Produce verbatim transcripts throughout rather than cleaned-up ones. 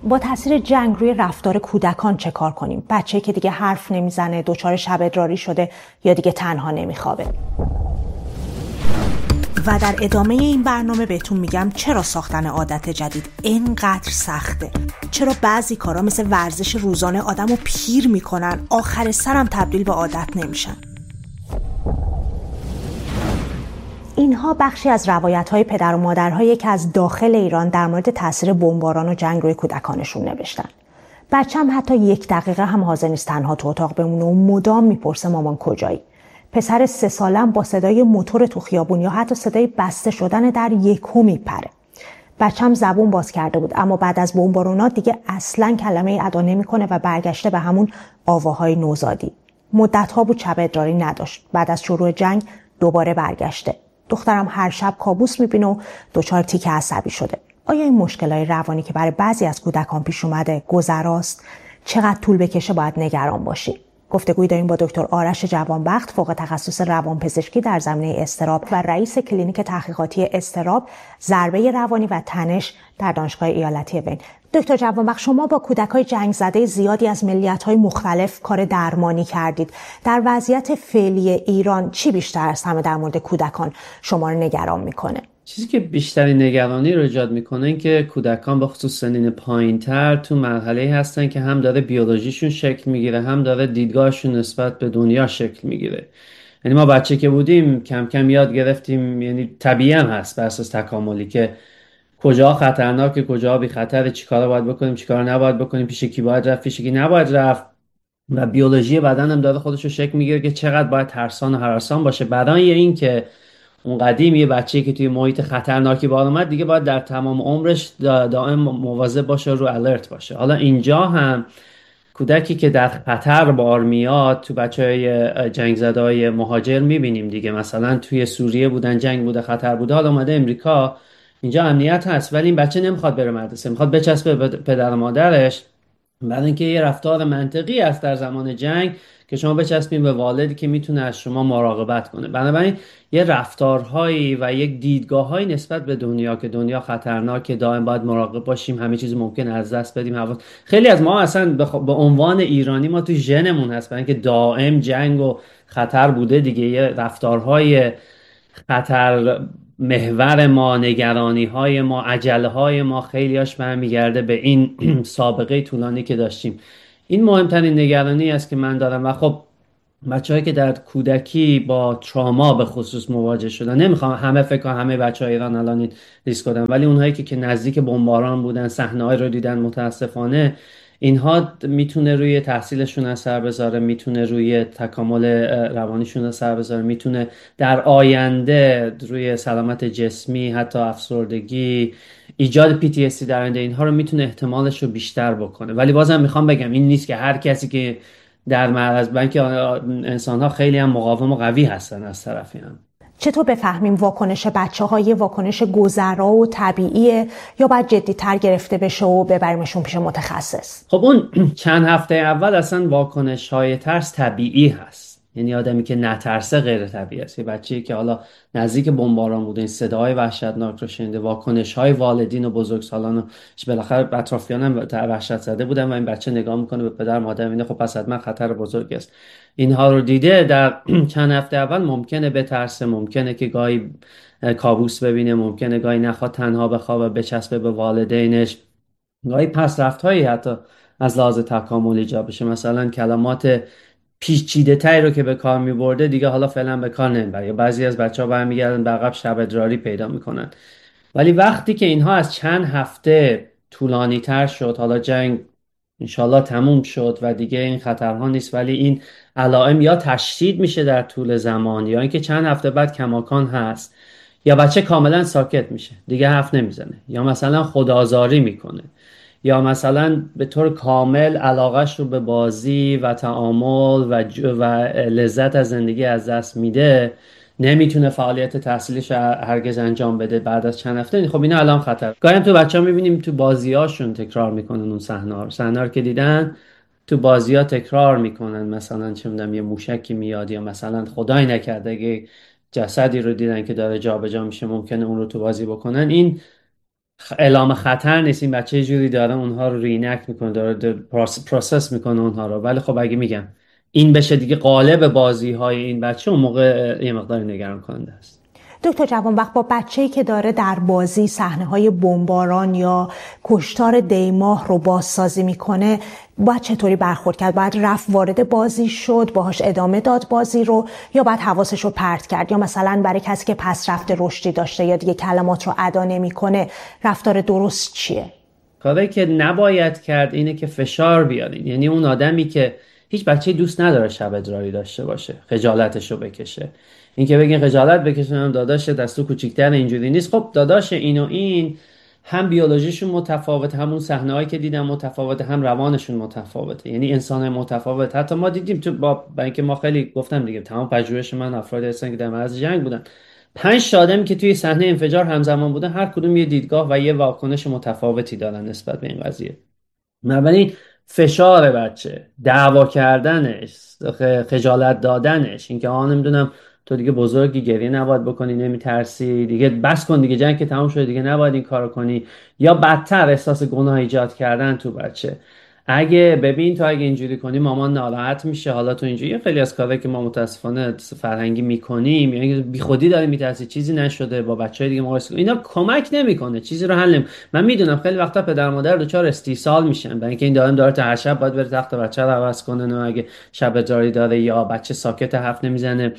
با تاثیر جنگ روی رفتار کودکان چه کار کنیم؟ بچه‌ای که دیگه حرف نمیزنه، دچار شب ادراری شده یا دیگه تنها نمیخوابه. و در ادامه این برنامه بهتون میگم چرا ساختن عادت جدید اینقدر سخته. چرا بعضی کارا مثل ورزش روزانه آدمو پیر میکنن، آخر سرم تبدیل به عادت نمیشن. اینها بخشی از روایت‌های پدر و مادرهایی که از داخل ایران در مورد تاثیر بمباران و جنگ روی کودکانشون نوشتن. بچه‌م حتی یک دقیقه هم حاضر نیست تنها تو اتاق بمونه و مدام میپرسه مامان کجایی. پسر سه سالم با صدای موتور تو خیابون یا حتی صدای بسته شدن در یکو میپره. بچه‌م زبون باز کرده بود اما بعد از بمبارانات دیگه اصلاً کلمه ادا نمیکنه و برگشته به همون آواهای نوزادی. مدت‌ها بود شب ادراری نداشت. بعد از شروع جنگ دوباره برگشته. دخترم هر شب کابوس میبینه و دچار تیک عصبی شده. آیا این مشکلات روانی که برای بعضی از کودکان پیش اومده گذراست؟ چقدر طول بکشه باید نگران باشی؟ گفتگویی داریم با دکتر آرش جوانبخت، فوق تخصص روانپزشکی در زمینه اضطراب و رئیس کلینیک تحقیقاتی اضطراب، ضربه روانی و تنش در دانشگاه ایالتی وین. دکتر جوانبخت، شما با کودکای جنگ زده زیادی از ملیت‌های مختلف کار درمانی کردید. در وضعیت فعلی ایران چی بیشتر از همه در مورد کودکان شما رو نگران میکنه؟ چیزی که بیشترین نگرانی رو ایجاد میکنه این که کودکان به خصوص سنین پایین‌تر تو مرحله‌ای هستن که هم داره بیولوژیشون شکل میگیره، هم داره دیدگاهشون نسبت به دنیا شکل میگیره. یعنی ما بچه که بودیم کم کم یاد گرفتیم، یعنی طبیعی هم هست بر اساس تکاملی، که کجا خطرناکه، کجا بی خطره، چیکارا باید بکنیم، چیکارا نباید بکنیم، پیش کی باید رفت، پیش کی نباید رفت. و بیولوژی بدن هم داره خودش رو شکل میگیره که چقدر باید ترسان و هراسان باشه. برای این که اون قدیم یه بچه‌ای که توی محیط خطرناکی بار اومد دیگه باید در تمام عمرش دائم مواظب باشه، رو الرت باشه. حالا اینجا هم کودکی که در خطر بار میاد تو بچهای جنگ زده‌های مهاجر میبینیم دیگه. مثلا توی سوریه بودن، جنگ بوده، خطر بوده، حالا اومده امریکا، اینجا امنیت هست، ولی این بچه نمیخواد بره مدرسه، میخواد بچسبه به پدر و مادرش. بعد اینکه یه رفتار منطقی است در زمان جنگ که شما بچسبین به والدی که میتونه از شما مراقبت کنه. بنابراین یه رفتارهایی و یک دیدگاههایی نسبت به دنیا که دنیا خطرناکه، دائم باید مراقب باشیم، همه چیز ممکن از دست بدیم. حواس خیلی از ما اصلا به عنوان ایرانی ما تو ژنمون هست، برای اینکه دائم جنگ و خطر بوده دیگه. یه رفتارهای خطر محور ما، نگرانی های ما، عجله های ما خیلیاش برمیگرده به این سابقه طولانی که داشتیم. این مهمترین نگرانی است که من دارم. و خب بچه‌هایی که در کودکی با تراما به خصوص مواجه شدن، نمیخوام همه فکر کنم همه بچه‌های ایران الان این ریسک دارن، ولی اونهایی که که نزدیک بمباران بودن، صحنه‌های رو دیدن، متاسفانه اینها میتونه روی تحصیلشون اثر بذاره، میتونه روی تکامل روانیشون اثر بذاره، میتونه در آینده روی سلامت جسمی، حتی افسردگی، ایجاد پی تی اس دی در آینده، اینها رو میتونه احتمالش رو بیشتر بکنه. ولی بازم میخوام بگم این نیست که هر کسی که در معرض، بلکه انسان ها خیلی هم مقاوم و قوی هستن از طرفی هم. چطور بفهمیم واکنش بچه ها یه واکنش گذرا و طبیعیه یا باید جدی تر گرفته بشه و ببریمشون پیش متخصص؟ خب اون چند هفته اول اصلا واکنش های ترس طبیعی هست. یعنی آدمی که نترسه غیر طبیعی است. یه بچه‌ای که حالا نزدیک بمباران بوده، این صداهای وحشتناک رو شنیده، واکنش های والدین و بزرگسالان و بالاخره اطرافیان هم وحشت زده بودن و این بچه نگاه میکنه به پدر مادر میگه خب پس حتما خطر بزرگ است. اینها رو دیده، در چند هفته اول ممکنه بترسه، ممکنه که گاهی کابوس ببینه، ممکنه گاهی نخواد تنها بخوابه، بچسبه به والدینش، گاهی پس رفت‌هایی حتی از لحاظ تکاملی ایجاد بشه. مثلا کلمات پیچیده تری رو که به کار می‌برده دیگه حالا فعلا به کار نمیبره، یا بعضی از بچه‌ها برمیگردن به عقب، شب ادراری پیدا میکنن. ولی وقتی که اینها از چند هفته طولانی تر شد، حالا جنگ انشالله تموم شد و دیگه این خطرها نیست، ولی این علائم یا تشدید میشه در طول زمان، یا اینکه چند هفته بعد کماکان هست، یا بچه کاملا ساکت میشه دیگه حرف نمیزنه، یا مثلا خودآزاری میکنه، یا مثلا به طور کامل علاقهش رو به بازی و تعامل و, و لذت از زندگی از دست میده، نمیتونه فعالیت تحصیلیش هرگز انجام بده بعد از چند هفته. خب اینا الان خطر. گاهی هم تو بچه‌ها میبینیم تو بازی‌هاشون تکرار میکنن اون صحنه‌ها رو صحنه که دیدن تو بازی‌ها تکرار میکنن. مثلا چه میدونم یه موشکی میاد، یا مثلا خدای نکرده اگه جسدی رو دیدن که داره جابجا میشه ممکنه اون رو تو بازی بکنن. این اعلام خطر نیست، این بچه یه جوری داره اونها رو رینکت میکنه، داره داره پروس- پروسس میکنه اونها رو. ولی خب اگه میگم این بشه دیگه قالب بازی های این بچه، اون موقع یه مقدار نگران کننده است. دکتر جوانبخت، با بچه‌ای که داره در بازی صحنه‌های بمباران یا کشتار دیماه رو بازسازی میکنه، باید چطوری برخورد کرد؟ باید رفت وارد بازی شد، باهاش ادامه داد بازی رو، یا باید حواسش رو پرت کرد؟ یا مثلا برای کسی که پس رفت رشدی داشته یا دیگه کلمات رو ادا نمیکنه، رفتار درست چیه؟ کاری که نباید کرد اینه که فشار بیارین. یعنی اون آدمی که هیچ بچه دوست نداره شب ادراری داشته باشه، خجالتش رو بکشه. این که بگین خجالت بکشونم داداش دستو کوچیک‌تر اینجوری نیست. خب داداش این و این هم بیولوژیشون متفاوت، همون صحنه‌هایی که دیدم متفاوته، هم روانشون متفاوته. یعنی انسان متفاوت. حتی ما دیدیم تو با با اینکه ما خیلی گفتم دیگه تمام پژوهش من افرادی هستن که در معرض جنگ بودن. پنج تا آدمی که توی صحنه انفجار همزمان بودن، هر کدوم یه دیدگاه و یه واکنش متفاوتی دارن نسبت به این قضیه. بنابراین فشار بچه، دعوا کردنش، خ- خجالت دادنش، اینکه آ نمیدونم تو دیگه بزرگی، گریه نباید بکنی، نمیترسی دیگه، بس کن دیگه، جنگ که تموم شده دیگه نباید این کارو کنی، یا بدتر احساس گناه ایجاد کردن تو بچه. اگه ببین تو اگه اینجوری کنی مامان ناراحت میشه، حالا تو اینجوری، خیلی از کارهایی که ما متاسفانه فرهنگی میکنیم، یعنی بیخودی داری میترسی چیزی نشده، با بچهای دیگه مقایسه، اینا کمک نمیکنه، چیزی رو حل نمی- من میدونم خیلی وقتا پدر مادر دچار استیصال میشن، برای اینکه این دائم داره تا هر شب باید بره تخت بچه رو عوض کنه، نه اگه شب جاری داره یا بچه ساکت حرف نمیزنه.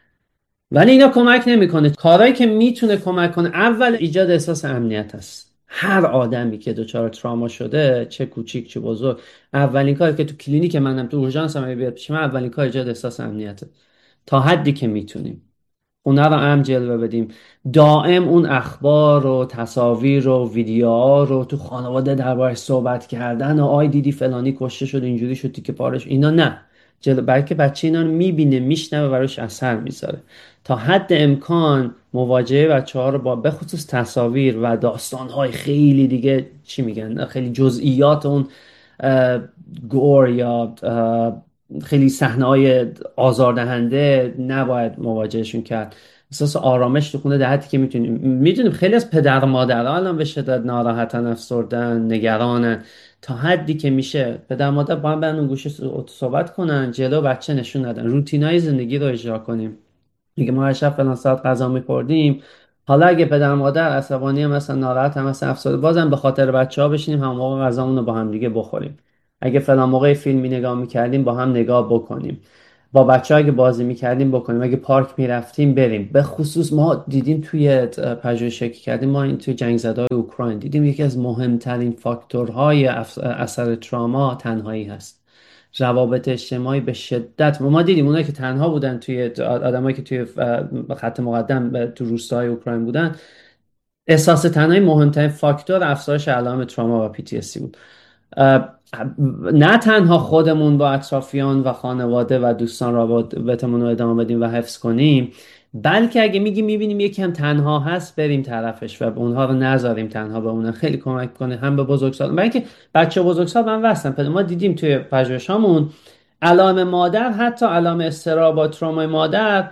ولی اینا کمک نمیکنه. کارهایی که میتونه کمک کنه، اول ایجاد احساس امنیت است. هر آدمی که دچار تراما شده، چه کوچیک چه بزرگ، اولین کاری که تو کلینیک منم تو اورژانس هم بیاد پیش من، اولین کار ایجاد احساس امنیته. تا حدی که میتونیم اونا رو هم جلوه بدیم. دائم اون اخبار و تصاویر و ویدیوها رو تو خانواده دربارش صحبت کردن و آی دیدی فلانی کشته شد، اینجوری شد تیکه پارش، اینا نه. جلو بلکه بچه اینا رو میبینه، میشنوه، براش اثر میذاره. تا حد امکان مواجهه بچه ها رو با به خصوص تصاویر و داستان های خیلی دیگه، چی میگن، خیلی جزئیات اون اه، گور یا اه، خیلی صحنه‌های آزاردهنده نباید مواجهشون کرد. احساس آرامش تو خونه در حدی که میتونیم. میدونیم خیلی از پدر و مادرها الان به شدت ناراحتن، افسردن، نگرانن. تا حدی که میشه پدر و مادر با هم برن اون گوشه صحبت کنن، جلو بچه نشون ندن، روتینای زندگی رو اجرا کنیم. میگه ما هر شب فلان ساعت غذا میخوردیم، حالا اگه پدر و مادر عصبانی هم مثلا ناراحت هم مثلا افسرده، بازم به خاطر بچه ها بشینیم هم موقع غذامون رو با هم دیگه بخوریم. اگه فلان موقع فیلمی نگاه میکردیم با هم نگاه بکنیم. با بچه ها اگه بازی میکردیم بکنیم. اگه پارک میرفتیم بریم. به خصوص ما دیدیم توی پژوهشی که کردیم، ما این توی جنگ زده های اوکراین دیدیم یکی از مهمترین فاکتورهای اثر تراما تنهایی هست. روابط اجتماعی به شدت، ما دیدیم اونایی که تنها بودن، توی آدمایی که توی خط مقدم تو روستاهای اوکراین بودن، احساس تنهایی مهمترین فاکتور افزایش علائم تروما و پی تی اس دی بود. نه تنها خودمون با اطرافیان و خانواده و دوستان رابطمون رو ادامه بدیم و حفظ کنیم، بلکه اگه میگیم میبینیم یکی هم تنها هست، بریم طرفش و اونها رو نذاریم تنها بمونن. خیلی کمک کنه هم به بزرگسال، برای اینکه بچه بزرگسال من وستن. ما دیدیم توی پژوهشامون علائم مادر، حتی علائم اضطراب و ترومای مادر،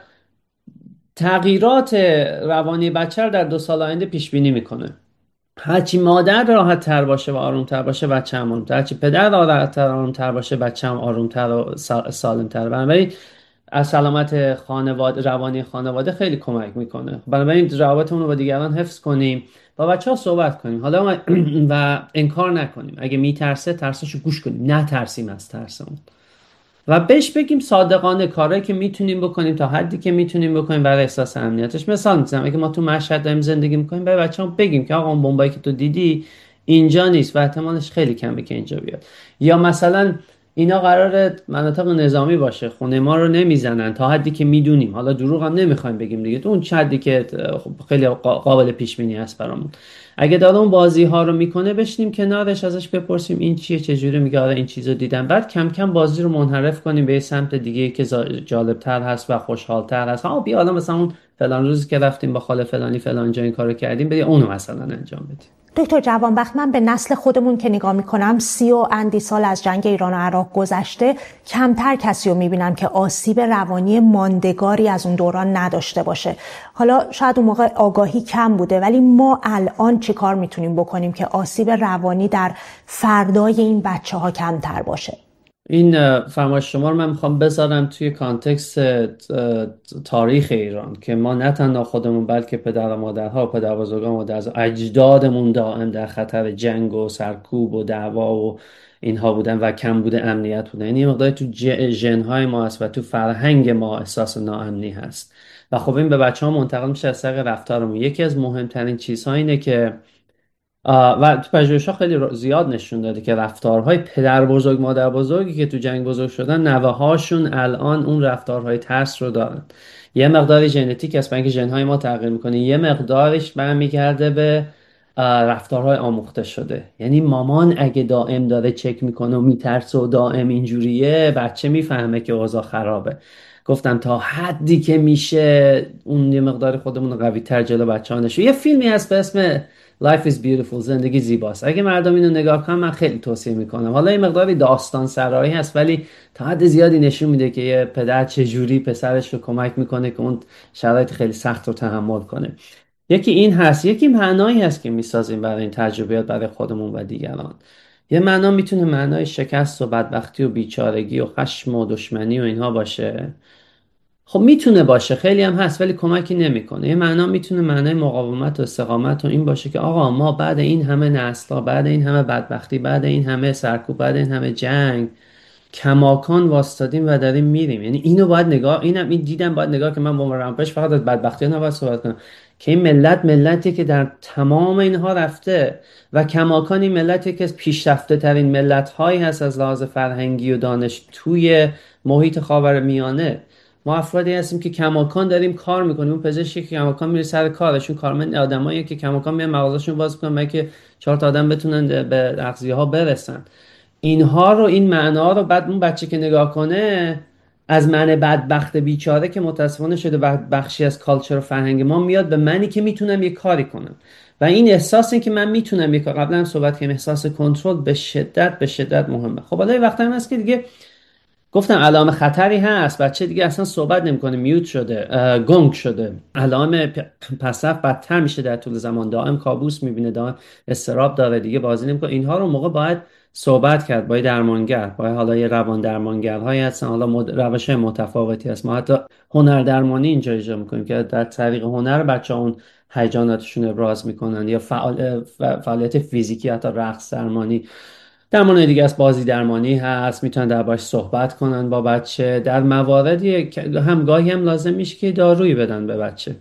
تغییرات روانی بچه رو در دو سال آینده پیش بینی میکنه. هرچی مادر راحت تر باشه و آروم تر باشه، بچه هم آروم تر. هرچی پدر راحت تر آروم تر باشه، بچه هم آروم تر و سالم تر. بنابراین از سلامت خانواده، روانی خانواده خیلی کمک میکنه. بنابراین روابطمون رو با دیگران حفظ کنیم، با بچه ها صحبت کنیم حالا و انکار نکنیم. اگه میترسه ترسشو گوش کنیم، نترسیم از ترسمون و بهش بگیم صادقانه کارهایی که میتونیم بکنیم تا حدی که میتونیم بکنیم برای احساس امنیتش. مثال میزنم، اگه ما تو مشهد داریم زندگی میکنیم، برای بچه‌ها بگیم که آقا اون بمبایی که تو دیدی اینجا نیست و احتمالش خیلی کمه که اینجا بیاد. یا مثلا اینا قراره مناطق نظامی باشه، خونه ما رو نمیزنن تا حدی که میدونیم. حالا دروغ هم نمیخوایم بگیم دیگه، تو اون حدی که خب خیلی قابل پیش بینی است برامون. اگه داره اون بازی ها رو میکنه، بشینیم کنارش، ازش بپرسیم این چیه، چجوری میگه آره این چیزو دیدم. بعد کم کم بازی رو منحرف کنیم به سمت دیگه که جالب تر هست و خوشحال تر هست. ها بیا حالا مثلا اون فلان روزی که رفتیم با خاله فلانی فلان جا این کارو کردیم، بیا اونو مثلا انجام بدیم. دکتر جوانبخت، من به نسل خودمون که نگاه میکنم سی و اندی سال از جنگ ایران و عراق گذشته، کمتر کسی رو میبینم که آسیب روانی ماندگاری از اون دوران نداشته باشه. حالا شاید اون موقع آگاهی کم بوده، ولی ما الان چی کار میتونیم بکنیم که آسیب روانی در فردای این بچه ها کمتر باشه؟ این فرمایش شما رو من میخوام بذارم توی کانتکست تاریخ ایران که ما نه تنها خودمون بلکه پدر و مادرها و پدر بزرگان و اجدادمون دائم در خطر جنگ و سرکوب و دعوا و اینها بودن و کم بوده امنیت بودن. یعنی مقداری تو ژن‌های ما هست و تو فرهنگ ما احساس ناامنی هست و خب این به بچه ها منتقل میشه از طریق رفتارمون. یکی از مهمترین چیزها اینه که و تو پژوهش‌ها خیلی زیاد نشون داده که رفتارهای پدر بزرگ مادر بزرگی که تو جنگ بزرگ شدن، نوه هاشون الان اون رفتارهای ترس رو دارن. یه مقداری ژنتیک است، اینکه ژن‌های ما تغییر میکنه، یه مقدارش برمیگرده به رفتارهای آموخته شده. یعنی مامان اگه دائم داره چک میکنه و میترسه و دائم اینجوریه، بچه میفهمه که اوضاع خرابه. گفتم تا حدی که میشه اون یه مقداری خودمون قوی تر جلو بچه‌ها نشون. یه فیلمی هست به اسم Life is Beautiful، زندگی زیباست. اگه مردم اینو نگاه کنن من خیلی توصیه میکنم. حالا این مقداری داستان سرایی هست ولی تا حد زیادی نشون میده که یه پدر چجوری پسرش رو کمک میکنه که اون شرایط خیلی سخت رو تحمل کنه. یکی این هست، یکی معنایی هست که میسازیم برای این تجربیات برای خودمون و دیگران. یه معنا میتونه معنای شکست و بدبختی و بیچارگی و خشم و دشمنی و اینها باشه. خب میتونه باشه، خیلی هم هست ولی کمکی نمیکنه. یه معنا میتونه معنای مقاومت و استقامت و این باشه که آقا ما بعد این همه نسل‌ها، بعد این همه بدبختی، بعد این همه سرکوب، بعد این همه جنگ کماکان واسطادیم و داریم میریم. یعنی اینو باید نگاه، اینم این دیدم باید نگاه که من با رامپش فقط از بدبختی ها نباید صحبت کنم که این ملت ملتی که در تمام اینها رفته و کماکان این ملتی که از پیشرفته ترین ملت هایی هست از لحاظ فرهنگی و دانش توی محیط خاورمیانه. ما افرادی هستیم که کماکان داریم کار میکنیم. اون پزشکی که کماکان میره سر کارشون، کارمند آدمایی که کماکان میان مغازه‌شون باز میکنن برای که چهار تا آدم بتونن به اغذیه ها برسن. اینها رو، این معنا رو بعد اون بچه که نگاه کنه از من بدبخت بیچاره که متاسفانه شده بخشی از کالچر و فرهنگ ما، میاد به منی که میتونم یه کاری کنم و این احساس این که من میتونم یه کار، قبلا هم صحبت کردیم، احساس کنترل به شدت به شدت مهمه. خب حالا یه وقتی هم هست که دیگه گفتم علائم خطری هست، بچه دیگه اصلا صحبت نمیکنه، میوت شده، گنگ شده، علائم پسف بدتر میشه در طول زمان، دائم کابوس میبینه، دائم استراب داره، دیگه بازی نمیکنه. اینها رو موقع باید صحبت کرد با درمانگر، با حالا یه روان درمانگرهایی هستن، حالا روش متفاوتی هست. ما حتی هنر درمانی اینجا اجرا میکنیم که در طریق هنر بچه‌ها اون هیجاناتشون ابراز میکنن، یا فعال... فعالیت فیزیکی، حتی رقص درمانی. درمان دیگه از بازی درمانی هست، میتونن دربارش صحبت کنن با بچه. در مواردی هم گاهی هم لازم میشه که دارویی بدن به بچه.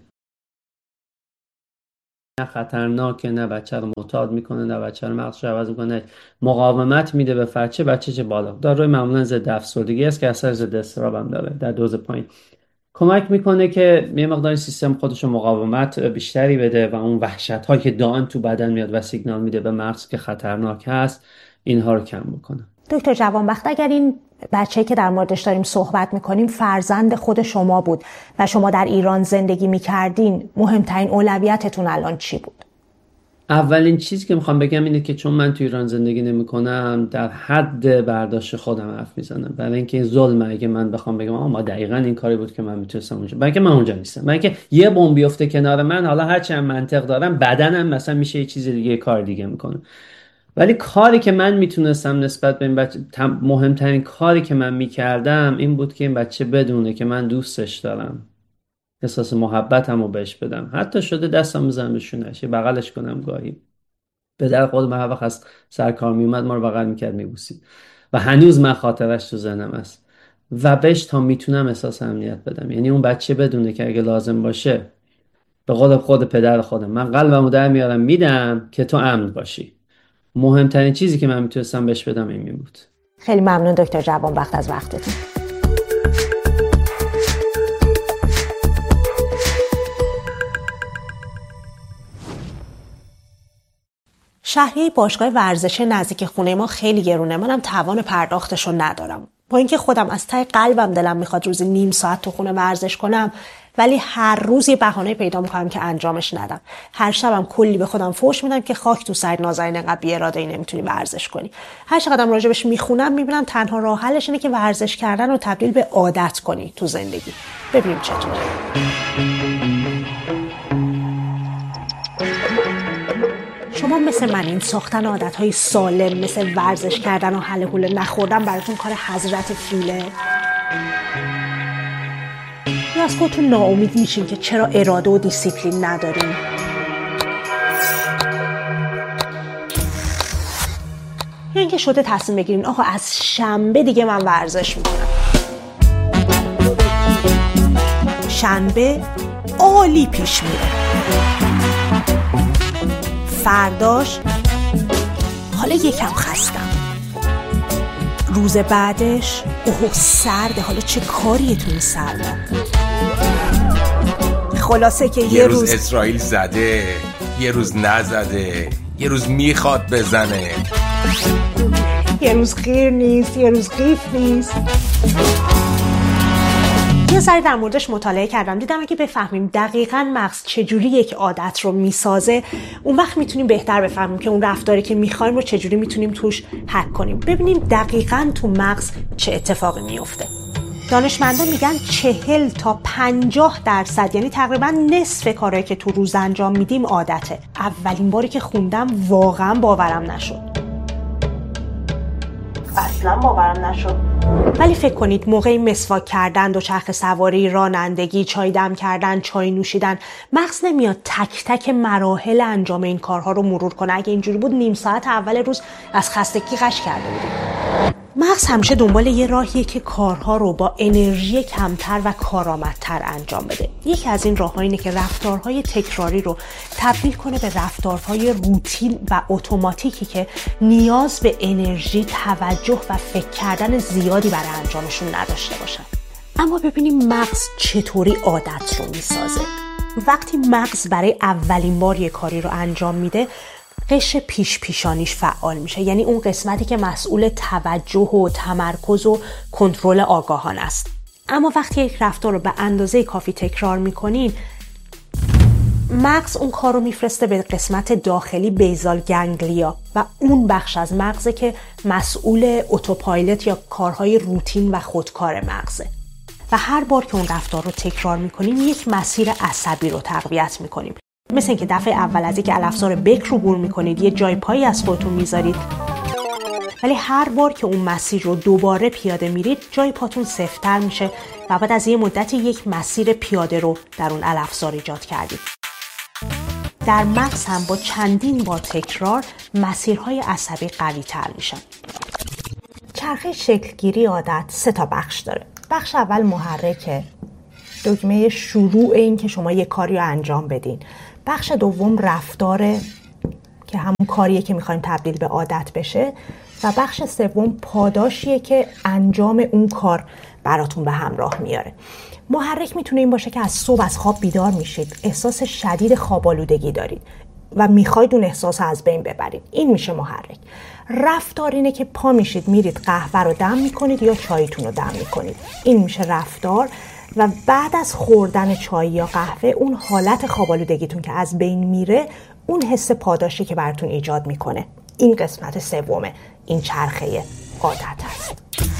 نه خطرناکه، نه بچه رو معتاد میکنه، نه بچه رو مغزش عوض میکنه، مقاومت میده به بچه، بچه چه بالا. داروی معمولا ضد افسردگی است که اثر ضد اضطراب هم داره در دوز پایین. کمک میکنه که یه مقدار سیستم خودش مقاومت بیشتری بده و اون وحشت هایی که دائم تو بدن میاد و سیگنال میده به مغز که خطرناک هست، اینها رو کم بکنه. دکتر جوانبخت، اگر این بچه‌ای که در موردش داریم صحبت میکنیم فرزند خود شما بود و شما در ایران زندگی میکردین، مهمترین اولویتتون الان چی بود؟ اولین چیزی که میخوام بگم اینه که چون من تو ایران زندگی نمیکنم، در حد برداشت خودم حرف میزنم، برای اینکه این ظلمه اگه من بخوام بگم اما دقیقاً این کاری بود که من میتونستم اونجا، برای اینکه من اونجا نیستم، برای اینکه یه بمب بیفته کنار من، حالا هر چند منطق دارم، بدنم مثلا میشه یه چیز دیگه، کار دیگه میکنه. ولی کاری که من میتونستم نسبت به این بچه، مهمترین کاری که من میکردم این بود که این بچه بدونه که من دوستش دارم، احساس محبتم رو بهش بدم. حتی شده دستم بزنم به شونش، بغلش کنم. گاهی پدر خود من هر وقت از سر کار میومد ما رو بغل میکرد، میبوسید و هنوز من خاطرش تو ذهنم است و بهش تا میتونم احساس امنیت بدم. یعنی اون بچه بدونه که اگه لازم باشه، به قول خود پدر خودم، من قلبمو در میارم میدم که تو امن باشی. مهمترین چیزی که من میتونستم بهش بدم این می بود. خیلی ممنون دکتر جوانبخت از وقتتون. شهریه باشگاه ورزشی نزدیک خونه ما خیلی گرونه، منم توان پرداختش رو ندارم. با اینکه خودم از ته قلبم دلم میخواد روزی نیم ساعت تو خونه ورزش کنم، ولی هر روز یه بهانه پیدا میکنم که انجامش ندم. هر شبم کلی به خودم فحش میدم که خاک تو سرت نازنین، انقدر بی اراده ای نمیتونی ورزش کنی. هر چقدرم راجبش میخونم میبینم تنها راه حلش اینه که ورزش کردن رو تبدیل به عادت کنی تو زندگی. ببینیم چطوره. شما مثل من این ساختن عادتهای سالم مثل ورزش کردن و هله هوله نخوردن براتون کار حضرت فیله؟ یا از خودتون ناامید میشین که چرا اراده و دیسیپلین ندارین؟ یا اینکه شده تصمیم بگیرین آقا از شنبه دیگه من ورزش میکنم. شنبه عالی پیش میره، فرداش حالا یکم خستم، روز بعدش اوه سرده، حالا چه کاریه تو این سرما. خلاصه که یه, یه روز, روز اسرائیل زده، یه روز نزده، یه روز میخواد بزنه، یه روز غیر نیست، یه روز قیف نیست. یه ذره در موردش مطالعه کردم، دیدم اگه بفهمیم دقیقاً مغز چجوری یک عادت رو میسازه، اون وقت میتونیم بهتر بفهمیم که اون رفتاری که میخوایم رو چجوری میتونیم توش هک کنیم. ببینیم دقیقاً تو مغز چه اتفاقی میفته. دانشمندان میگن چهل تا پنجاه درصد، یعنی تقریباً نصف کارهایی که تو روز انجام میدیم عادته. اولین باری که خوندم واقعاً باورم نشد. اصلا باورم نشد. ولی فکر کنید موقعی مسواک کردن، دوچرخه سواری، رانندگی، چای دم کردن، چای نوشیدن، مغز نمیاد تک تک مراحل انجام این کارها رو مرور کنه؟ اگه اینجوری بود نیم ساعت اول روز از خستگی غش کرده بودیم. مغز همیشه دنبال یه راهیه که کارها رو با انرژی کمتر و کارآمدتر انجام بده. یکی از این راه‌ها اینه که رفتارهای تکراری رو تبدیل کنه به رفتارهای روتین و اتوماتیکی که نیاز به انرژی، توجه و فکر کردن زیادی برای انجامشون نداشته باشن. اما ببینیم مغز چطوری عادت رو میسازه. وقتی مغز برای اولین بار یه کاری رو انجام میده، قشر پیش پیشانیش فعال میشه، یعنی اون قسمتی که مسئول توجه و تمرکز و کنترل آگاهان است. اما وقتی یک رفتار رو به اندازه کافی تکرار میکنین، مغز اون کار رو میفرسته به قسمت داخلی بیزال گنگلیا و اون بخش از مغزه که مسئول اتوپایلوت یا کارهای روتین و خودکار مغزه. و هر بار که اون رفتار رو تکرار میکنیم یک مسیر عصبی رو تقویت میکنیم. مثل اینکه دفعه اول از اینکه الافزار بک رو بور میکنید یه جای پایی از خودتون میذارید، ولی هر بار که اون مسیر رو دوباره پیاده میرید جای پاتون سفت‌تر میشه و بعد از یه مدتی یک مسیر پیاده رو در اون الافزار ایجاد کردید. در مغز هم با چندین بار تکرار مسیرهای عصبی قوی تر میشن. چرخه شکلگیری عادت سه تا بخش داره. بخش اول محرکه، دکمه شروع این که شما یه کاری رو انجام بدین. بخش دوم رفتاره که همون کاریه که میخوایم تبدیل به عادت بشه و بخش سوم پاداشیه که انجام اون کار براتون به همراه میاره. محرک میتونه این باشه که از صبح از خواب بیدار میشید، احساس شدید خواب‌آلودگی دارید و میخواید اون احساس از بین ببرید. این میشه محرک. رفتار اینه که پا میشید میرید قهوه رو دم میکنید یا چایتون رو دم میکنید. این میشه رفتار. و بعد از خوردن چای یا قهوه اون حالت خواب‌آلودگیتون که از بین میره، اون حس پاداشی که براتون ایجاد میکنه. این قسمت سومه، این چرخه عادت هست.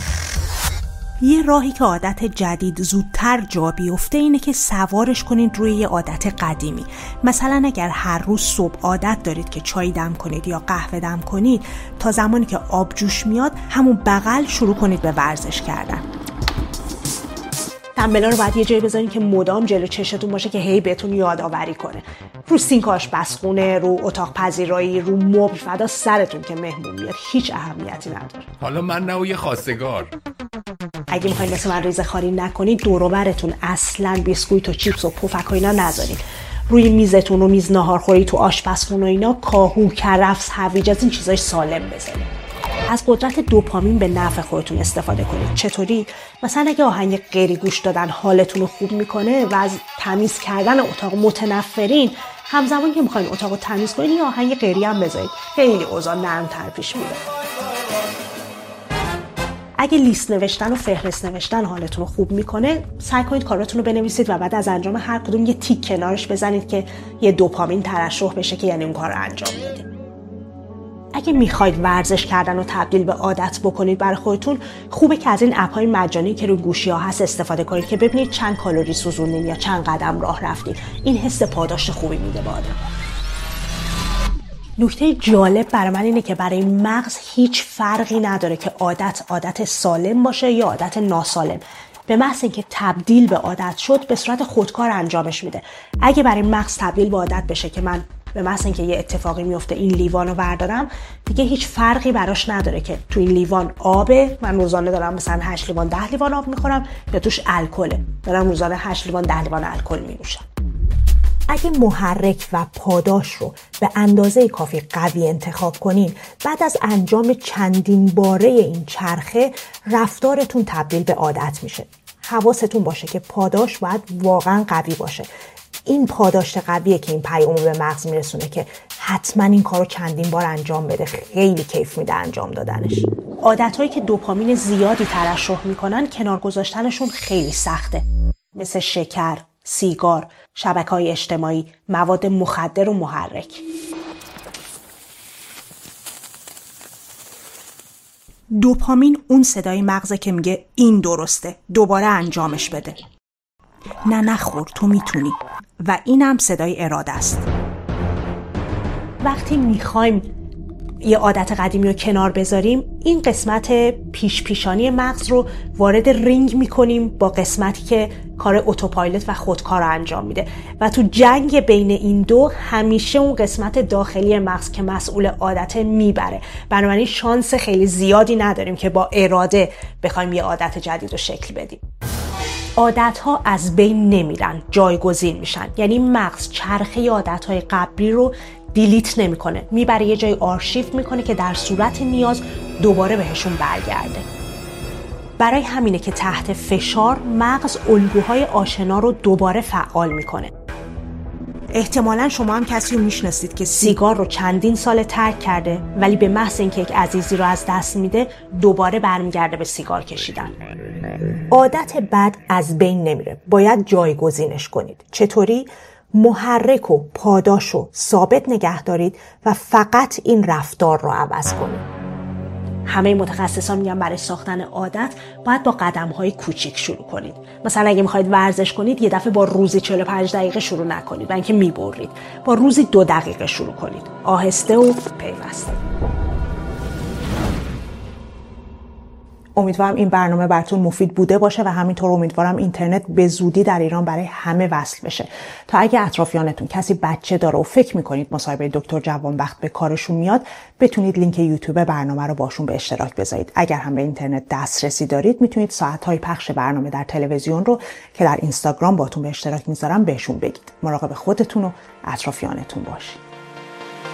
یه راهی که عادت جدید زودتر جا بیفته اینه که سوارش کنید روی یه عادت قدیمی. مثلا اگر هر روز صبح عادت دارید که چای دم کنید یا قهوه دم کنید، تا زمانی که آب جوش میاد همون بغل شروع کنید به ورزش کردن. دمبلا رو باید یه جایی بذارین که مدام جلو چشتون باشه که هی بهتون یادآوری کنه. رو سینک آشپزخونه، رو اتاق پذیرایی، رو مبل، فدا سرتون که مهمون میاد، هیچ اهمیتی نداره. حالا من نه و یه خواستگار. اگه میخواین مثل من ریزه خواری نکنید، دور و برتون اصلا بیسکویت و چیپس و پفک و اینا نذارید. روی میزتون رو میز ناهارخوری تو آشپزخونه و اینا کاهو، کرفس، هویج، از این چیزای سالم بزنید. از قدرت دوپامین به نفع خودتون استفاده کنید. چطوری؟ مثلا اگه آهنگ غیری گوش دادن حالتون رو خوب میکنه و از تمیز کردن اتاق متنفرین، همزمان که میخواین اتاقو تمیز کنین یه آهنگ غیری هم بذارید، خیلی اوضاع نرم‌تر پیش میره. اگه لیست نوشتن و فهرست نوشتن حالتون رو خوب میکنه، سعی کنید کاراتون رو بنویسید و بعد از انجام هر کدوم یه تیک کنارش بزنید که یه دوپامین ترشح بشه که یعنی اون کار رو انجام دادید. اگه میخواید ورزش کردن رو تبدیل به عادت بکنید برای خودتون، خوبه که از این اپ‌های مجانی که روی گوشی‌ها هست استفاده کنید که ببینید چند کالری سوزوندین یا چند قدم راه رفتید. این حس پاداش خوبی میده به آدم. نکته جالب برای من اینه که برای مغز هیچ فرقی نداره که عادت عادت سالم باشه یا عادت ناسالم. به محض اینکه تبدیل به عادت شد به صورت خودکار انجامش میده. اگه برای مغز تبدیل به عادت بشه که من به محض اینکه یه اتفاقی میفته این لیوان رو بردارم، دیگه هیچ فرقی براش نداره که تو این لیوان آبه، من روزانه دارم مثلا هشت لیوان ده لیوان آب میخورم، یا توش الکله، دارم روزانه هشت لیوان ده لیوان الکل می‌نوشم. اگه محرک و پاداش رو به اندازه کافی قوی انتخاب کنین، بعد از انجام چندین باره این چرخه رفتارتون تبدیل به عادت میشه. حواستون باشه که پاداش باید واقعا قوی باشه. این پاداش قویه که این پیامو به مغز میرسونه که حتما این کارو چندین بار انجام بده، خیلی کیف میده انجام دادنش. عادت‌هایی که دوپامین زیادی ترشح میکنن کنار گذاشتنشون خیلی سخته، مثل شکر، سیگار، شبکه‌های اجتماعی، مواد مخدر و محرک. دوپامین اون صدای مغزه که میگه این درسته، دوباره انجامش بده. نه نخور، تو میتونی. و اینم صدای اراده است. وقتی میخوایم یه عادت قدیمی رو کنار بذاریم، این قسمت پیش پیشانی مغز رو وارد رینگ میکنیم با قسمتی که کار اتوپایلوت و خودکار رو انجام میده و تو جنگ بین این دو همیشه اون قسمت داخلی مغز که مسئول عادت میبره. بنابراین شانس خیلی زیادی نداریم که با اراده بخوایم یه عادت جدید رو شکل بدیم. عادت‌ها از بین نمیرن، جایگزین میشن. یعنی مغز چرخه عادت‌های قبلی رو دیلیت نمیکنه، میبره یه جای آرشیو میکنه که در صورت نیاز دوباره بهشون برگرده. برای همینه که تحت فشار مغز الگوهای آشنا رو دوباره فعال میکنه. احتمالاً شما هم کسی رو میشناسید که سیگار رو چندین سال ترک کرده، ولی به محض اینکه یک عزیزی رو از دست میده دوباره برمیگرده به سیگار کشیدن. عادت بد از بین نمیره، باید جایگزینش کنید. چطوری؟ محرک و پاداش رو ثابت نگه دارید و فقط این رفتار رو عوض کنید. همه متخصصان میگن برای ساختن عادت باید با قدم‌های کوچیک شروع کنید. مثلا اگه میخواید ورزش کنید، یه دفعه با روزی چهل و پنج دقیقه شروع نکنید، برای اینکه میبرید. با روزی دو دقیقه شروع کنید، آهسته و پیوسته. امیدوارم این برنامه براتون مفید بوده باشه و همینطور امیدوارم اینترنت به زودی در ایران برای همه وصل بشه تا اگه اطرافیانتون کسی بچه داره و فکر میکنید مصاحبه دکتر جوانبخت به کارشون میاد، بتونید لینک یوتیوب برنامه رو باشون به اشتراک بذارید. اگر هم به اینترنت دسترسی دارید، میتونید ساعت‌های پخش برنامه در تلویزیون رو که در اینستاگرام باتون به اشتراک میذارم بهشون بگید. مراقب خودتون و اطرافیانتون باشید.